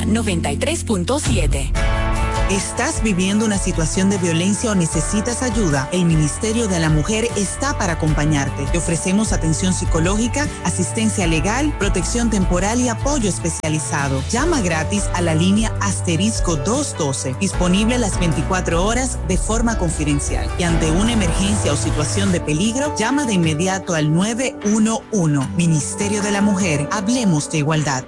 Ultra 93.7. ¿Estás viviendo una situación de violencia o necesitas ayuda? El Ministerio de la Mujer está para acompañarte. Te ofrecemos atención psicológica, asistencia legal, protección temporal y apoyo especializado. Llama gratis a la línea *212, disponible las 24 horas de forma confidencial. Y ante una emergencia o situación de peligro, llama de inmediato al 911. Ministerio de la Mujer, hablemos de igualdad.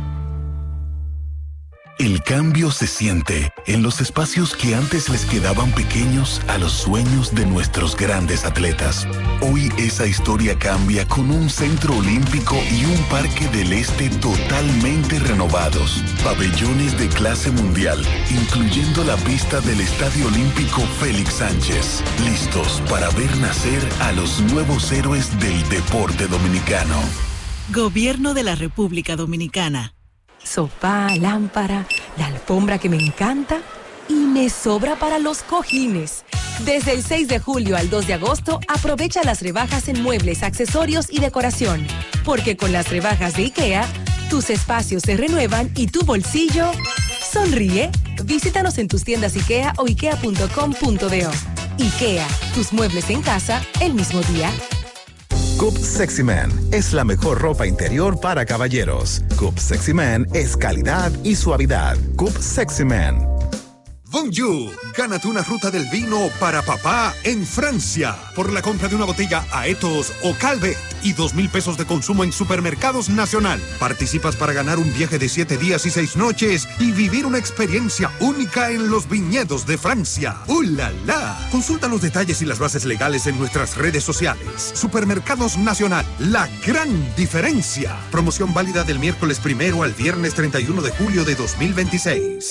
El cambio se siente en los espacios que antes les quedaban pequeños a los sueños de nuestros grandes atletas. Hoy esa historia cambia con un centro olímpico y un parque del este totalmente renovados. Pabellones de clase mundial, incluyendo la pista del Estadio Olímpico Félix Sánchez. Listos para ver nacer a los nuevos héroes del deporte dominicano. Gobierno de la República Dominicana. Sofá, lámpara, la alfombra que me encanta y me sobra para los cojines. Desde el 6 de julio al 2 de agosto, aprovecha las rebajas en muebles, accesorios y decoración. Porque con las rebajas de IKEA, tus espacios se renuevan y tu bolsillo sonríe. Visítanos en tus tiendas IKEA o ikea.com.do. IKEA, tus muebles en casa el mismo día. Coop Sexy Man es la mejor ropa interior para caballeros. Coop Sexy Man es calidad y suavidad. Coop Sexy Man. Bonjour, gánate una ruta del vino para papá en Francia por la compra de una botella Aetos o Calvet y 2,000 pesos de consumo en Supermercados Nacional. Participas para ganar un viaje de 7 días y 6 noches y vivir una experiencia única en los viñedos de Francia. ¡Uh, la, la! Consulta los detalles y las bases legales en nuestras redes sociales. Supermercados Nacional, la gran diferencia. Promoción válida del miércoles 1 al viernes 31 de julio de 2026.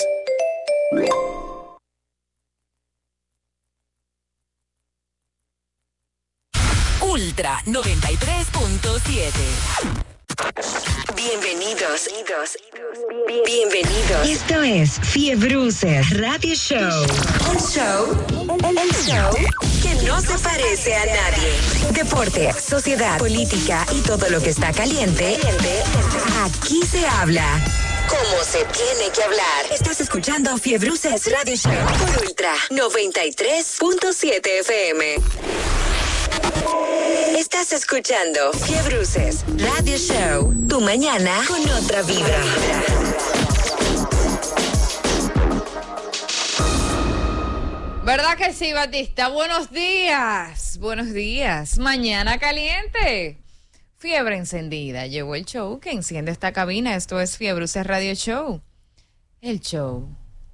Ultra 93.7. Bienvenidos. Esto es Fiebruces Radio Show. El show que no se parece a nadie. Deporte, sociedad, política y todo lo que está caliente. Aquí se habla como se tiene que hablar. Estás escuchando Fiebruces Radio Show por Ultra 93.7 FM. Estás escuchando Fiebruces Radio Show. Tu mañana con otra vibra. ¿Verdad que sí, Batista? Buenos días. Buenos días. Mañana caliente. Fiebre encendida. Llegó el show que enciende esta cabina. Esto es Fiebruces Radio Show. El show.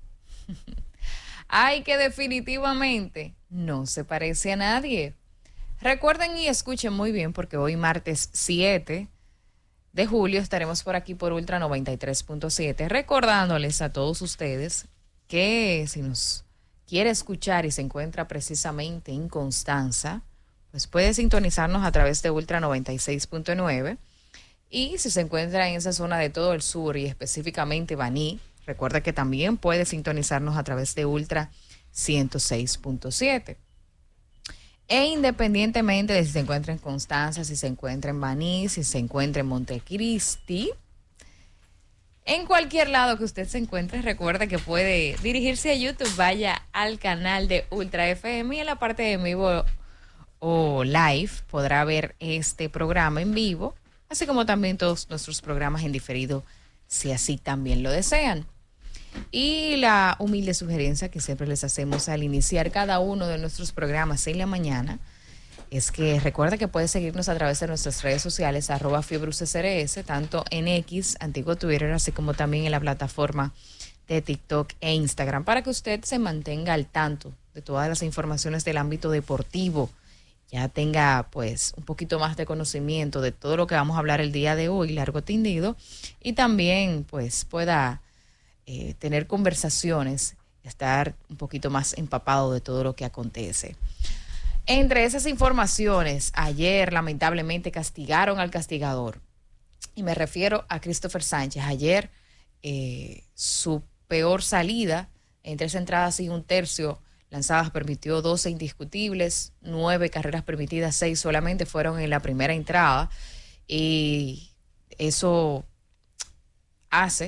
Ay, que definitivamente no se parece a nadie. Recuerden y escuchen muy bien porque hoy martes 7 de julio estaremos por aquí por Ultra 93.7 recordándoles a todos ustedes que si nos quiere escuchar y se encuentra precisamente en Constanza, pues puede sintonizarnos a través de Ultra 96.9 y si se encuentra en esa zona de todo el sur y específicamente Baní, recuerda que también puede sintonizarnos a través de Ultra 106.7. E independientemente de si se encuentra en Constanza, si se encuentra en Baní, si se encuentra en Montecristi, en cualquier lado que usted se encuentre, recuerde que puede dirigirse a YouTube, vaya al canal de Ultra FM y en la parte de en vivo o live podrá ver este programa en vivo, así como también todos nuestros programas en diferido, si así también lo desean. Y la humilde sugerencia que siempre les hacemos al iniciar cada uno de nuestros programas en la mañana es que recuerda que puedes seguirnos a través de nuestras redes sociales @FiebrucesRS, tanto en X, antiguo Twitter, así como también en la plataforma de TikTok e Instagram, para que usted se mantenga al tanto de todas las informaciones del ámbito deportivo, ya tenga pues un poquito más de conocimiento de todo lo que vamos a hablar el día de hoy, largo tendido, y también pues pueda tener conversaciones, estar un poquito más empapado de todo lo que acontece. Entre esas informaciones, ayer lamentablemente castigaron al castigador, y me refiero a Christopher Sánchez. Ayer su peor salida, en 3 entradas y 1/3 lanzadas, permitió 12 indiscutibles, 9 carreras permitidas, 6 solamente fueron en la primera entrada, y eso hace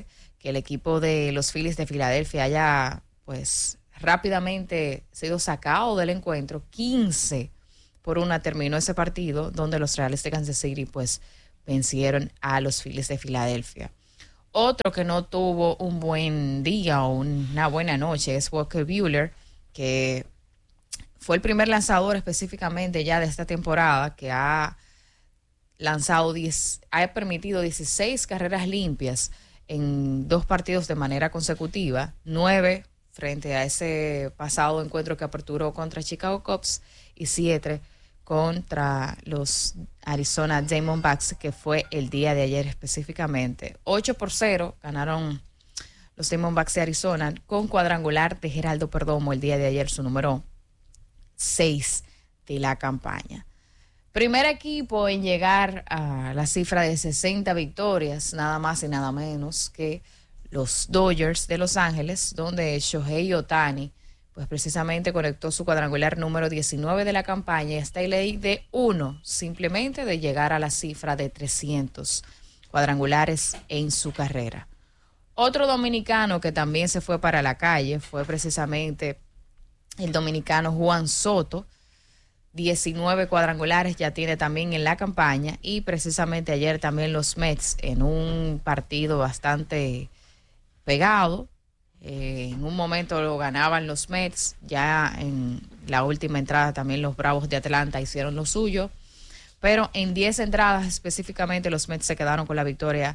que el equipo de los Phillies de Filadelfia haya pues rápidamente sido sacado del encuentro. 15-1 terminó ese partido, donde los Reales de Kansas City pues vencieron a los Phillies de Filadelfia. Otro que no tuvo un buen día o una buena noche es Walker Buehler, que fue el primer lanzador específicamente ya de esta temporada que ha permitido 16 carreras limpias en 2 partidos de manera consecutiva, 9 frente a ese pasado encuentro que aperturó contra Chicago Cubs y 7 contra los Arizona Diamondbacks, que fue el día de ayer específicamente. 8-0 ganaron los Diamondbacks de Arizona con cuadrangular de Geraldo Perdomo el día de ayer, su número 6 de la campaña. Primer equipo en llegar a la cifra de 60 victorias, nada más y nada menos que los Dodgers de Los Ángeles, donde Shohei Ohtani pues precisamente conectó su cuadrangular número 19 de la campaña y está ley de 1 simplemente de llegar a la cifra de 300 cuadrangulares en su carrera. Otro dominicano que también se fue para la calle fue precisamente el dominicano Juan Soto. 19 cuadrangulares ya tiene también en la campaña, y precisamente ayer también los Mets, en un partido bastante pegado, en un momento lo ganaban los Mets, ya en la última entrada también los Bravos de Atlanta hicieron lo suyo, pero en 10 entradas específicamente los Mets se quedaron con la victoria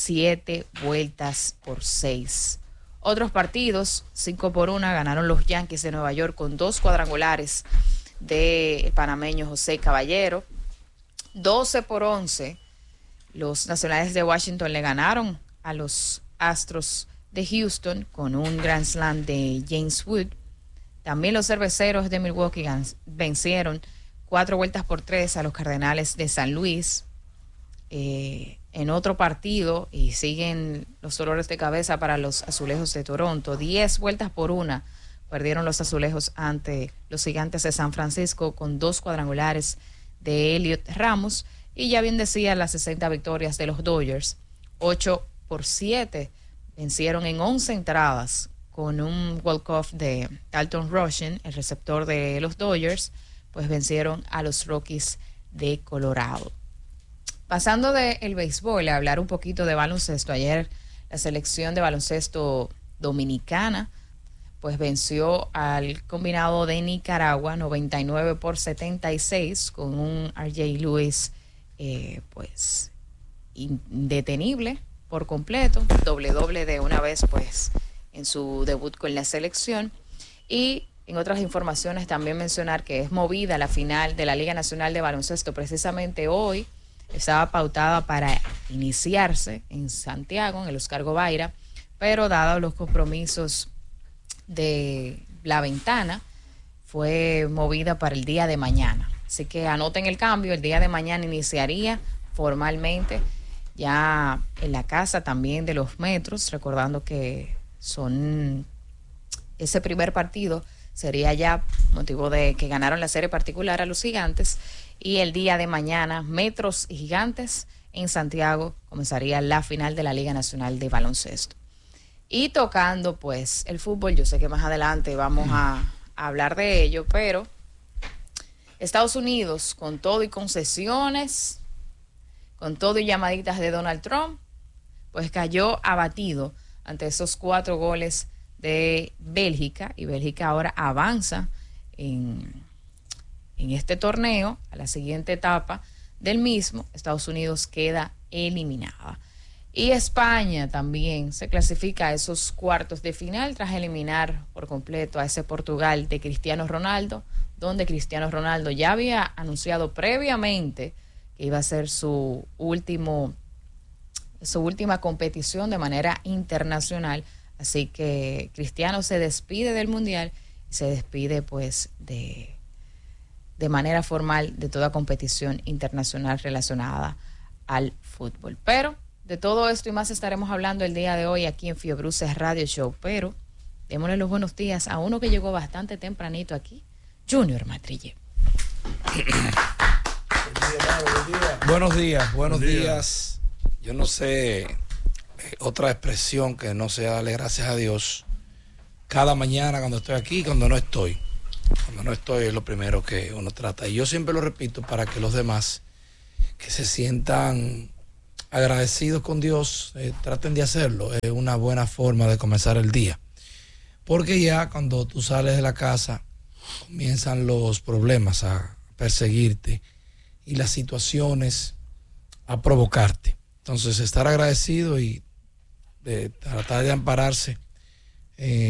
7-6. Otros partidos, 5-1 ganaron los Yankees de Nueva York con 2 cuadrangulares del panameño José Caballero. 12-11 los Nacionales de Washington le ganaron a los Astros de Houston con un Grand Slam de James Wood. También los Cerveceros de Milwaukee vencieron 4-3 a los Cardenales de San Luis. En otro partido, y siguen los dolores de cabeza para los Azulejos de Toronto, 10-1 perdieron los Azulejos ante los Gigantes de San Francisco con 2 cuadrangulares de Elliot Ramos. Y ya bien decía, las 60 victorias de los Dodgers, 8-7 vencieron en 11 entradas con un walk-off de Dalton Rushing, el receptor de los Dodgers, pues vencieron a los Rockies de Colorado. Pasando del béisbol a hablar un poquito de baloncesto, ayer la selección de baloncesto dominicana pues venció al combinado de Nicaragua 99-76 con un R.J. Lewis pues indetenible por completo, doble de una vez pues en su debut con la selección. Y en otras informaciones también mencionar que es movida la final de la Liga Nacional de Baloncesto precisamente hoy. Estaba pautada para iniciarse en Santiago, en el Oscar Gobaira, pero dados los compromisos de la ventana, fue movida para el día de mañana. Así que anoten el cambio, el día de mañana iniciaría formalmente ya en la casa también de los Metros, recordando que ese primer partido sería ya motivo de que ganaron la serie particular a los Gigantes, y el día de mañana Metros y Gigantes en Santiago comenzaría la final de la Liga Nacional de Baloncesto. Y tocando pues el fútbol, yo sé que más adelante vamos a hablar de ello, pero Estados Unidos, con todo y concesiones, con todo y llamaditas de Donald Trump, pues cayó abatido ante esos 4 goles de Bélgica, y Bélgica ahora avanza en este torneo a la siguiente etapa del mismo. Estados Unidos queda eliminada. Y España también se clasifica a esos cuartos de final tras eliminar por completo a ese Portugal de Cristiano Ronaldo, donde Cristiano Ronaldo ya había anunciado previamente que iba a ser su última competición de manera internacional. Así que Cristiano se despide del Mundial y se despide pues de manera formal de toda competición internacional relacionada al fútbol. Pero de todo esto y más estaremos hablando el día de hoy aquí en Fiebruces Radio Show. Pero démosle los buenos días a uno que llegó bastante tempranito aquí, Junior Matrille. Buenos días. Yo no sé, otra expresión que no sea darle gracias a Dios cada mañana cuando estoy aquí y cuando no estoy. Cuando no estoy es lo primero que uno trata. Y yo siempre lo repito para que los demás que se sientan agradecidos con Dios, traten de hacerlo. Es una buena forma de comenzar el día. Porque ya cuando tú sales de la casa, comienzan los problemas a perseguirte y las situaciones a provocarte. Entonces, estar agradecido y tratar de ampararse